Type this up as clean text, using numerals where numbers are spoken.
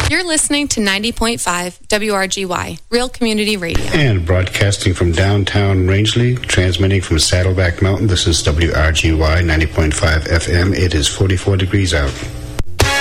You're listening to 90.5 WRGY, Real Community Radio. And broadcasting from downtown Rangeley, transmitting from Saddleback Mountain, this is WRGY 90.5 FM. It is 44 degrees out.